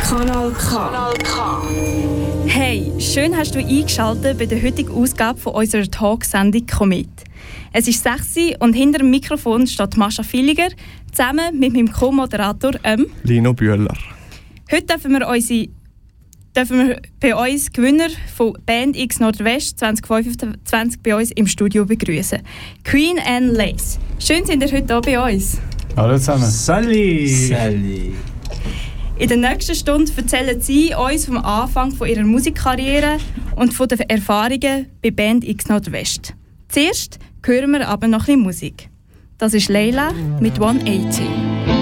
Kanal K. Hey, schön hast du eingeschaltet bei der heutigen Ausgabe von unserer Talksendung «Komet». Es ist 6 Uhr und hinter dem Mikrofon steht Mascha Villiger, zusammen mit meinem Co-Moderator Lino Bühler. Heute dürfen wir bei uns Gewinner von Band X Nordwest 2025 bei uns im Studio begrüßen. Queen and Lace. Schön sind ihr heute hier bei uns. Hallo zusammen. Sally. In der nächsten Stunde erzählen sie uns vom Anfang von ihrer Musikkarriere und von den Erfahrungen bei Band X Nordwest. Zuerst hören wir aber noch ein bisschen Musik. Das ist Leila mit 180.